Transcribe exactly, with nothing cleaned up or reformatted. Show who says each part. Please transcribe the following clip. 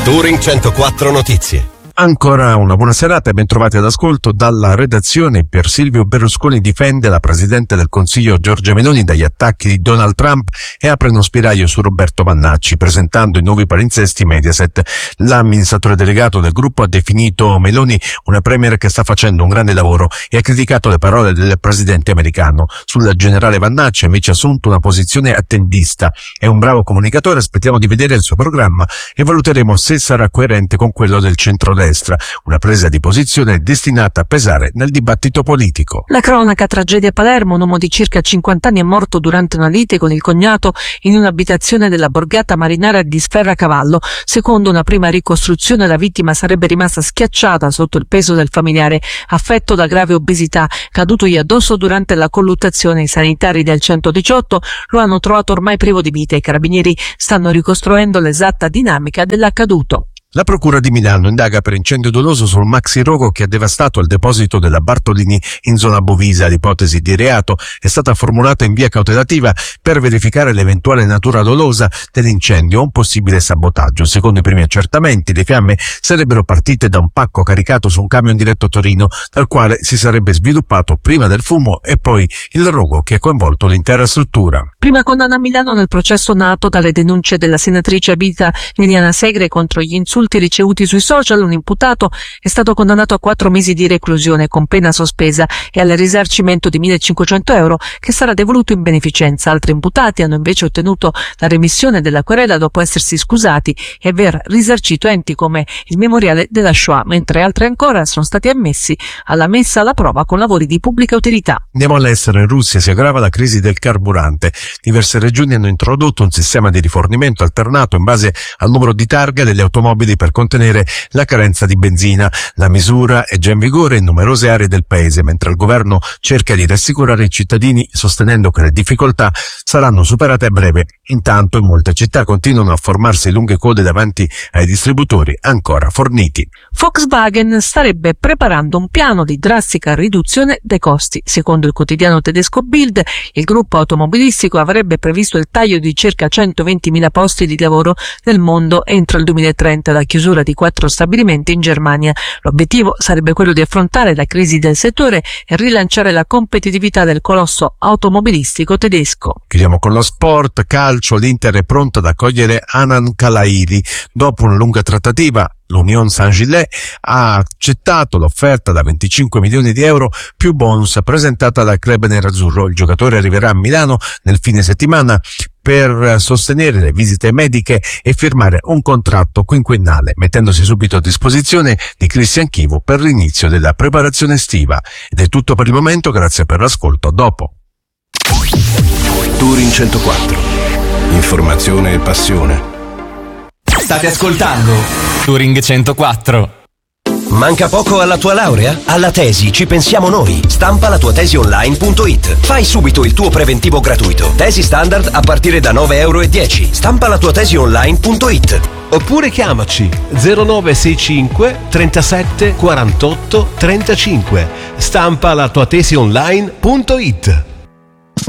Speaker 1: Touring centoquattro Notizie.
Speaker 2: Ancora una buona serata e ben trovati all'ascolto dalla redazione. Pier Silvio Berlusconi difende la Presidente del Consiglio Giorgia Meloni dagli attacchi di Donald Trump e apre uno spiraglio su Roberto Vannacci, presentando i nuovi palinsesti Mediaset. L'amministratore delegato del gruppo ha definito Meloni una premier che sta facendo un grande lavoro e ha criticato le parole del presidente americano. Sul generale Vannacci ha invece assunto una posizione attendista. È un bravo comunicatore, aspettiamo di vedere il suo programma e valuteremo se sarà coerente con quello del centrodestra. Una presa di posizione destinata a pesare nel dibattito politico.
Speaker 3: La cronaca: tragedia a Palermo. Un uomo di circa cinquanta anni è morto durante una lite con il cognato in un'abitazione della borgata marinara di Sferracavallo. Secondo una prima ricostruzione, la vittima sarebbe rimasta schiacciata sotto il peso del familiare affetto da grave obesità, cadutogli addosso durante la colluttazione. I sanitari del centodiciotto lo hanno trovato ormai privo di vita. I carabinieri stanno ricostruendo l'esatta dinamica dell'accaduto.
Speaker 2: La Procura di Milano indaga per incendio doloso sul maxi rogo che ha devastato il deposito della Bartolini in zona Bovisa. L'ipotesi di reato è stata formulata in via cautelativa per verificare l'eventuale natura dolosa dell'incendio o un possibile sabotaggio. Secondo i primi accertamenti, le fiamme sarebbero partite da un pacco caricato su un camion diretto a Torino, dal quale si sarebbe sviluppato prima del fumo e poi il rogo che ha coinvolto l'intera struttura.
Speaker 3: Prima condanna a Milano nel processo nato dalle denunce della senatrice a vita Liliana Segre contro gli insulti ricevuti sui social. Un imputato è stato condannato a quattro mesi di reclusione con pena sospesa e al risarcimento di millecinquecento euro che sarà devoluto in beneficenza. Altri imputati hanno invece ottenuto la remissione della querela dopo essersi scusati e aver risarcito enti come il Memoriale della Shoah, mentre altri ancora sono stati ammessi alla messa alla prova con lavori di pubblica utilità.
Speaker 2: Andiamo all'estero. In Russia si aggrava la crisi del carburante. Diverse regioni hanno introdotto un sistema di rifornimento alternato in base al numero di targa delle automobili per contenere la carenza di benzina. La misura è già in vigore in numerose aree del paese, mentre il governo cerca di rassicurare i cittadini sostenendo che le difficoltà saranno superate a breve. Intanto in molte città continuano a formarsi lunghe code davanti ai distributori ancora forniti.
Speaker 3: Volkswagen starebbe preparando un piano di drastica riduzione dei costi. Secondo il quotidiano tedesco Bild, il gruppo automobilistico avrebbe previsto il taglio di circa centoventimila posti di lavoro nel mondo entro il duemilatrenta, la chiusura di quattro stabilimenti in Germania. L'obiettivo sarebbe quello di affrontare la crisi del settore e rilanciare la competitività del colosso automobilistico tedesco.
Speaker 2: Chiudiamo con lo sport calcio. L'Inter è pronta ad accogliere Anan Kalairi. Dopo una lunga trattativa, l'Union Saint-Gilles ha accettato l'offerta da venticinque milioni di euro più bonus presentata dal club nerazzurro. Il giocatore arriverà a Milano nel fine settimana per sostenere le visite mediche e firmare un contratto quinquennale, mettendosi subito a disposizione di Cristian Chivu per l'inizio della preparazione estiva. Ed è tutto per il momento, grazie per l'ascolto, a dopo.
Speaker 1: Touring centoquattro. Informazione e passione.
Speaker 4: State ascoltando Touring centoquattro.
Speaker 5: Manca poco alla tua laurea? Alla tesi ci pensiamo noi. Stampa la tua tesi online punto it. Fai subito il tuo preventivo gratuito. Tesi standard a partire da nove e dieci euro. Stampa la tua tesi online punto it.
Speaker 6: Oppure chiamaci zero nove sei cinque trentasette quarantotto trentacinque. Stampa la tua tesi online punto it.